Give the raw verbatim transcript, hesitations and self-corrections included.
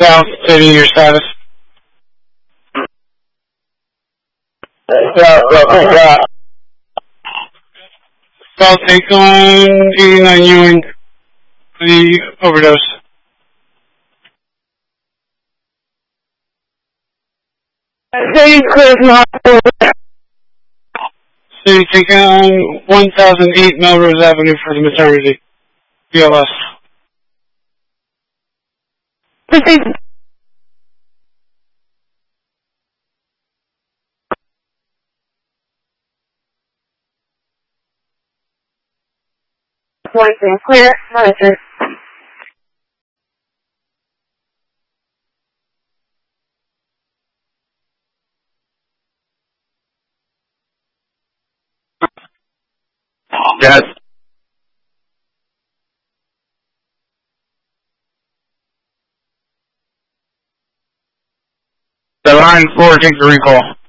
South City, your status? Yeah, yeah. South take on eighty-nine Ewing for the overdose. City Clinton Hospital. City take on one thousand eight Melrose Avenue for the maternity. B L S. City. Voicing clear, monitor. Yes. The line four takes the recall.